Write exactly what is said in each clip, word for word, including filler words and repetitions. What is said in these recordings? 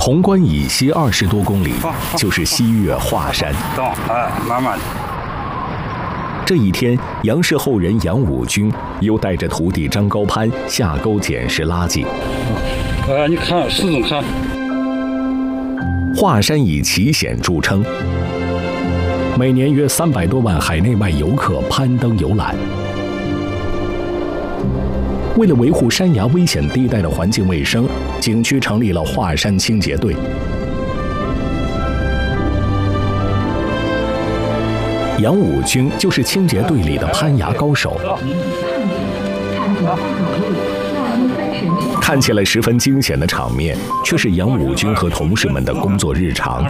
潼关以西二十多公里，就是西岳华山。 动，哎，慢慢的。 这一天，杨氏后人杨武军又带着徒弟张高攀下沟捡拾垃圾。 哎，你看，石总看。 华山以奇险著称，每年约三百多万海内外游客攀登游览。为了维护山崖危险地带的环境卫生，景区成立了华山清洁队。杨武军就是清洁队里的攀崖高手，看起来十分惊险的场面，却是杨武军和同事们的工作日常。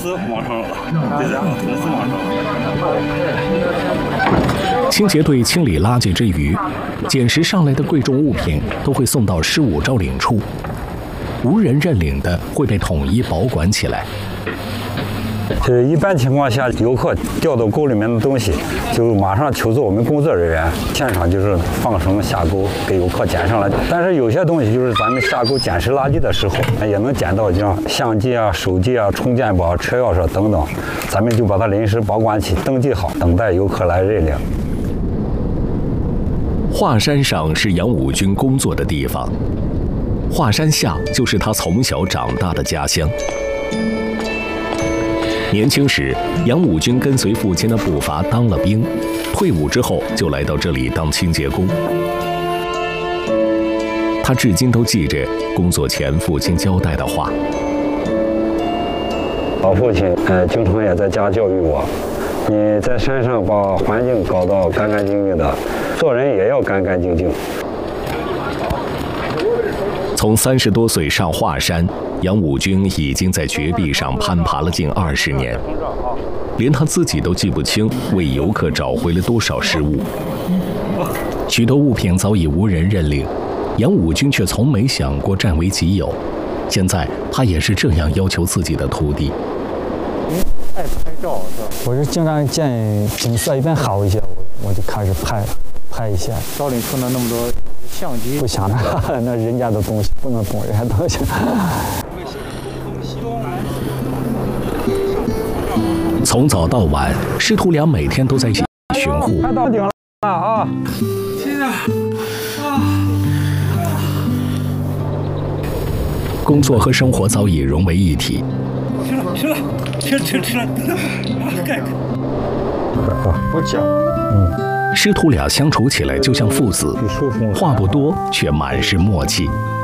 清洁队清理垃圾之余，捡拾上来的贵重物品都会送到失物招领处，无人认领的会被统一保管起来。 这一般情况下，游客掉到沟里面的东西，就马上求助我们工作人员，现场就是放绳下沟给游客捡上来。但是有些东西就是咱们下沟捡拾垃圾的时候，也能捡到像相机啊、手机啊、充电宝、车钥匙等等，咱们就把它临时保管起，登记好，等待游客来认领。 华山上是杨武军工作的地方，华山下就是他从小长大的家乡。年轻时，杨武军跟随父亲的步伐当了兵，退伍之后就来到这里当清洁工。他至今都记着工作前父亲交代的话。 老父亲，呃，经常也在家教育我，你在山上把环境搞到干干净净的，做人也要干干净净。 从三十多岁上华山，杨武军已经在绝壁上攀爬了近二十年，连他自己都记不清为游客找回了多少失物。许多物品早已无人认领，杨武军却从没想过占为己有。现在他也是这样要求自己的徒弟。 爱拍照是吧？我是经常见景色一般好一些，我我就开始拍拍一下。 招领出了那么多相机， 不想那那人家的东西不能动人家东西。 从早到晚，师徒俩每天都在一起巡护。 快到顶了啊！ 现在啊， 工作和生活早已融为一体。 吃了吃了吃吃吃了，盖盖。 我讲，嗯， 师徒俩相处起来就像父子，话不多，却满是默契。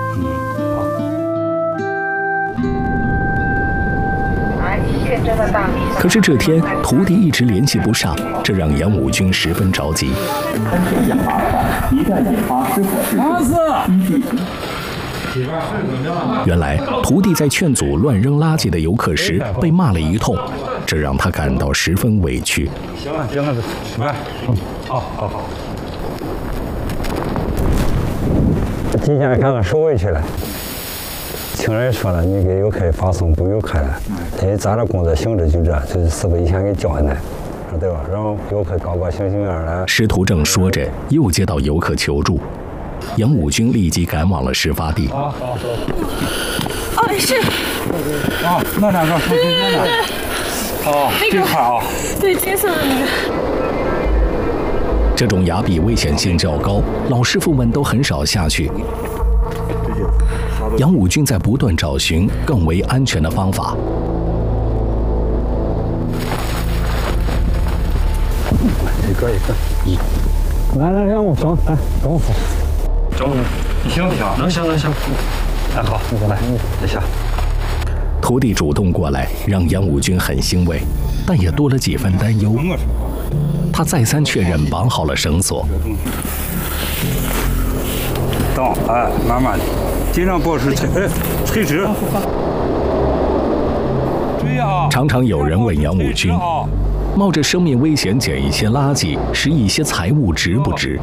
可是这天，徒弟一直联系不上，这让杨武军十分着急。原来，徒弟在劝阻乱扔垃圾的游客时被骂了一通，这让他感到十分委屈。 行了行了，吃饭。嗯，好好好。今天看看收回去了。听人说了，你给游客发送不游客了，因为咱这工作性质就这，就是师傅以前给教的，对吧？让游客高高兴兴的。 师徒正说着，又接到游客求助，杨武军立即赶往了事发地。 好，好， 哦，是。 啊，那两个，对对对。哦，这块啊。 对，金色的那个。 这种崖壁危险性较高，老师傅们都很少下去。杨武军在不断找寻更为安全的方法。 一个一个， 一，来来，让我走，来，跟我走。 走，你行不行？能行能行。哎，好，你过来，再下。 徒弟主动过来，让杨武军很欣慰，但也多了几分担忧。他再三确认绑好了绳索。 动，哎，慢慢的。尽量保持垂垂直。注意啊！ 常常有人问杨武军，冒着生命危险捡一些垃圾，拾一些财物值不值？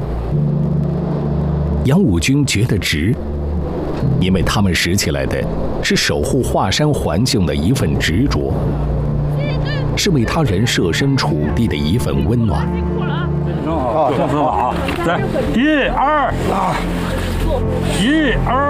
杨武军觉得值，因为他们拾起来的是守护华山环境的一份执着，是为他人设身处地的一份温暖。 好，正好啊！来，一二，一二。